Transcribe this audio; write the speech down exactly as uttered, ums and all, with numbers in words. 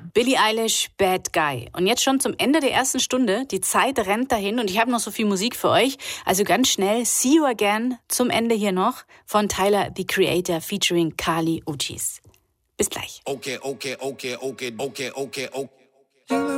Billie Eilish, Bad Guy. Und jetzt schon zum Ende der ersten Stunde. Die Zeit rennt dahin und ich habe noch so viel Musik für euch. Also ganz schnell, See You Again zum Ende hier noch von Tyler, the Creator, featuring Kali Uchis. Bis gleich. Okay, okay, okay, okay, okay, okay, okay.